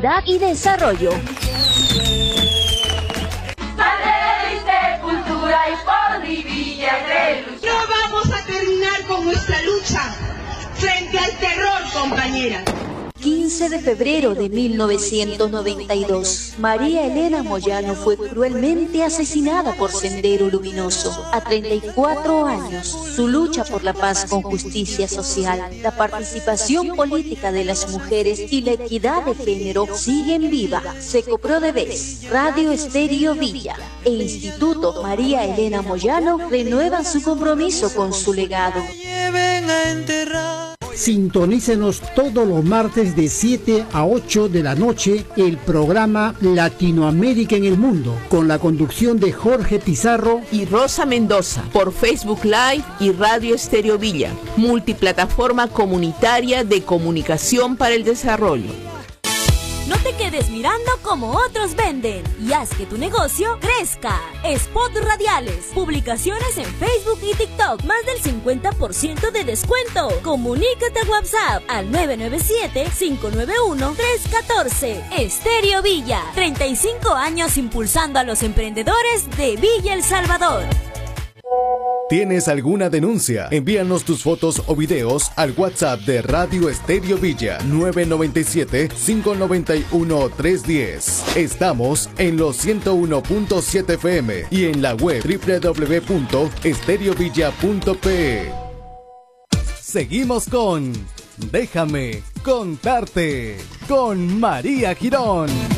equidad y desarrollo. No vamos a terminar con nuestra lucha frente al terror, compañera. 15 de febrero de 1992, María Elena Moyano fue cruelmente asesinada por Sendero Luminoso. A 34 años, su lucha por la paz con justicia social, la participación política de las mujeres y la equidad de género siguen viva. SecoPro de Vez, Radio Estéreo Villa e Instituto María Elena Moyano renuevan su compromiso con su legado. Sintonícenos todos los martes de 7 a 8 de la noche el programa Latinoamérica en el Mundo, con la conducción de Jorge Pizarro y Rosa Mendoza, por Facebook Live y Radio Estéreo Villa, multiplataforma comunitaria de comunicación para el desarrollo. No te quedes mirando como otros venden y haz que tu negocio crezca. Spots radiales, publicaciones en Facebook y TikTok, más del 50% de descuento. Comunícate a WhatsApp al 997-591-314. Estéreo Villa, 35 años impulsando a los emprendedores de Villa El Salvador. ¿Tienes alguna denuncia? Envíanos tus fotos o videos al WhatsApp de Radio Estéreo Villa 997-591-310. Estamos en los 101.7 FM y en la web www.estereovilla.pe. Seguimos con Déjame Contarte con María Girón.